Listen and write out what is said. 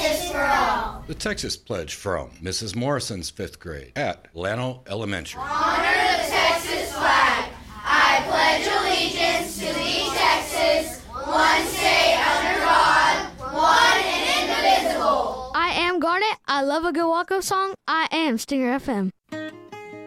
The Texas Pledge from Mrs. Morrison's 5th grade at Llano Elementary. Honor the Texas flag. I pledge allegiance to thee, Texas, one state under God, one and indivisible. I am Garnet. I love a good walk-up song. I am Stinger FM.